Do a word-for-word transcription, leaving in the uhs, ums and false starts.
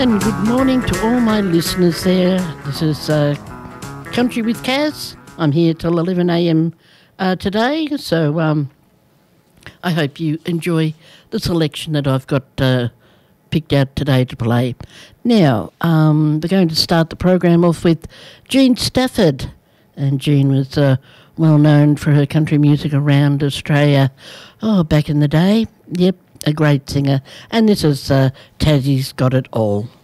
And good morning to all my listeners there. This is uh, Country with Kaz. I'm here till eleven a.m. Uh, today, so um, I hope you enjoy the selection that I've got uh, picked out today to play. Now, um, we're going to start the program off with Jean Stafford. And Jean was uh, well known for her country music around Australia, oh, back in the day. Yep, a great singer. And this is uh, Tassie's Got It All.